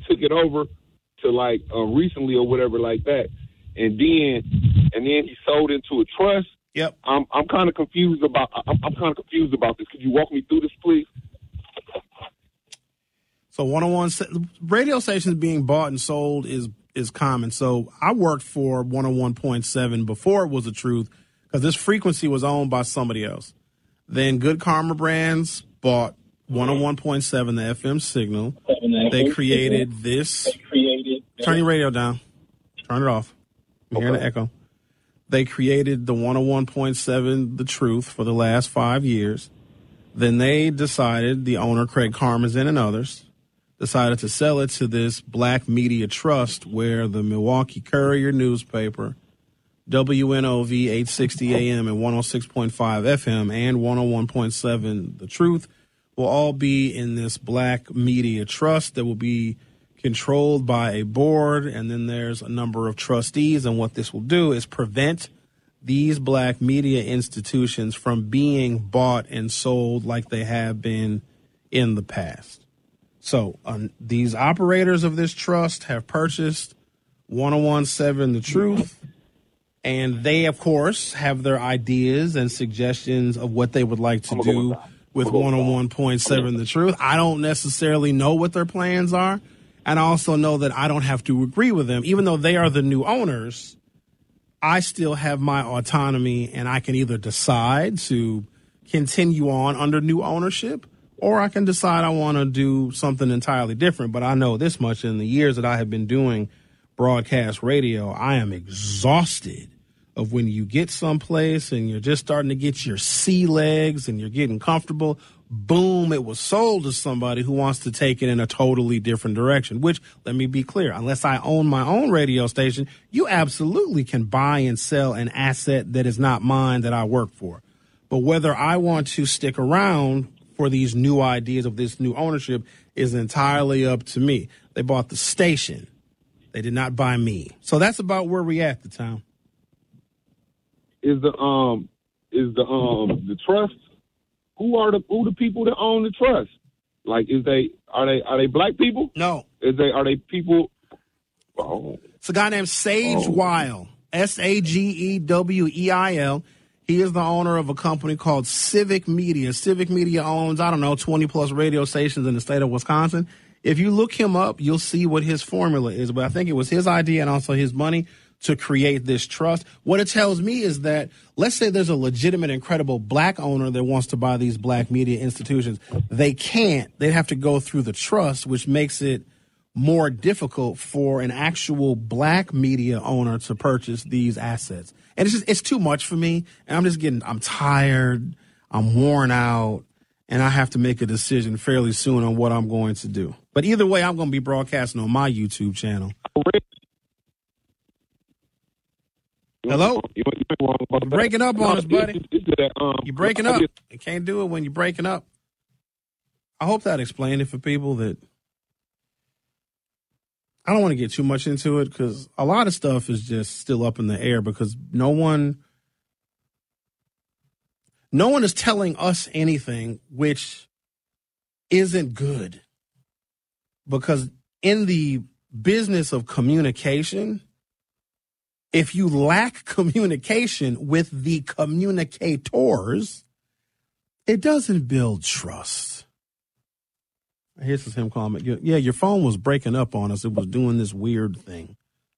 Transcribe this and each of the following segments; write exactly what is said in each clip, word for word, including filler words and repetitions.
took it over to like uh, recently or whatever like that, and then and then he sold into a trust. Yep. I'm I'm kind of confused about I'm, I'm kind of confused about this. Could you walk me through this, please? So one oh one radio stations being bought and sold is is common. So I worked for one oh one point seven before it was the truth because this frequency was owned by somebody else. Then Good Karma Brands bought one oh one point seven, the F M signal. They created this. Turn your radio down. Turn it off. I'm hearing the echo. They created the one oh one point seven, The Truth, for the last five years. Then they decided, the owner, Craig Karmazin and others, decided to sell it to this Black Media Trust where the Milwaukee Courier newspaper, W N O V eight sixty A M and one oh six point five F M and one oh one point seven The Truth will all be in this Black Media Trust that will be controlled by a board, and then there's a number of trustees. And what this will do is prevent these black media institutions from being bought and sold like they have been in the past. So um, these operators of this trust have purchased one oh one point seven The Truth, and they, of course, have their ideas and suggestions of what they would like to do with one oh one point seven The Truth. I don't necessarily know what their plans are. And I also know that I don't have to agree with them. Even though they are the new owners, I still have my autonomy, and I can either decide to continue on under new ownership, or I can decide I want to do something entirely different. But I know this much: in the years that I have been doing broadcast radio, I am exhausted of when you get someplace and you're just starting to get your sea legs and you're getting comfortable. Boom, it was sold to somebody who wants to take it in a totally different direction, which, let me be clear, unless I own my own radio station, you absolutely can buy and sell an asset that is not mine that I work for. But whether I want to stick around for these new ideas of this new ownership is entirely up to me. They bought the station. They did not buy me. So that's about where we at the time. Is the um is the um the trust? Who are the who the people that own the trust? Like, is they are they are they black people? No. Is they are they people? Oh. It's a guy named Sage Oh. Weil, S A G E W E I L. He is the owner of a company called Civic Media. Civic Media owns, I don't know, twenty plus radio stations in the state of Wisconsin. If you look him up, you'll see what his formula is. But I think it was his idea and also his money to create this trust. What it tells me is that, let's say there's a legitimate, incredible black owner that wants to buy these black media institutions. They can't. They have to go through the trust, which makes it more difficult for an actual black media owner to purchase these assets. And it's just, it's too much for me. And I'm just getting, I'm tired. I'm worn out. And I have to make a decision fairly soon on what I'm going to do. But either way, I'm going to be broadcasting on my YouTube channel. Hello? You're breaking up on us, buddy. You're breaking up. You can't do it when you're breaking up. I hope that explained it for people that I don't want to get too much into it because a lot of stuff is just still up in the air because no one, no one is telling us anything which isn't good. Because in the business of communication, if you lack communication with the communicators, it doesn't build trust. Here's him calling me. Yeah, your phone was breaking up on us. It was doing this weird thing.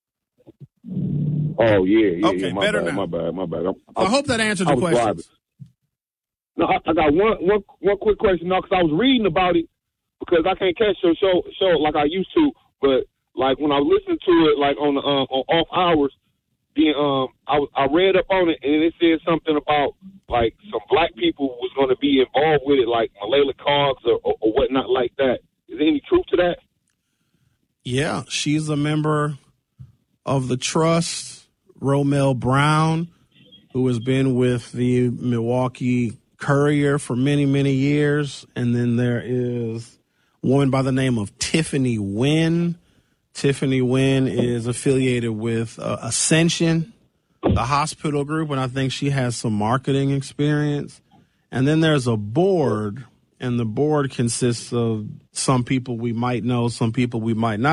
Oh, yeah, yeah. Okay, yeah. My better bad, now. My bad, my bad. I, I hope that answered your questions. No, I, I got one, one, one quick question now because I was reading about it because I can't catch your show, show like I used to. But, like, when I was listening to it, like, on the um, on off hours, then um, I, I read up on it, and it said something about, like, some black people was going to be involved with it, like Malayla Cogs or, or, or whatnot like that. Is there any truth to that? Yeah, she's a member of the trust. Romel Brown, who has been with the Milwaukee Courier for many, many years. And then there is a woman by the name of Tiffany Wynn. Tiffany Wynn is affiliated with uh, Ascension, the hospital group, and I think she has some marketing experience. And then there's a board, and the board consists of some people we might know, some people we might not.